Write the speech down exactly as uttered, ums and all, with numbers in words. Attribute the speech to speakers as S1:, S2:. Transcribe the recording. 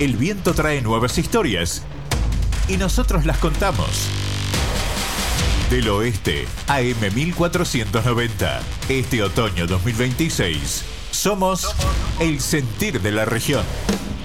S1: El viento trae nuevas historias y nosotros las contamos. Del Oeste, A M mil cuatrocientos noventa. Este otoño dos mil veintiséis, somos el sentir de la región.